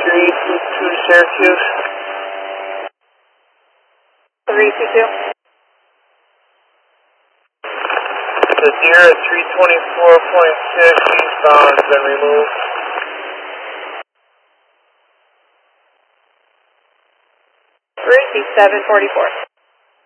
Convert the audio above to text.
322 Syracuse. 322. The deer at 324.6 eastbound has been removed. 32744.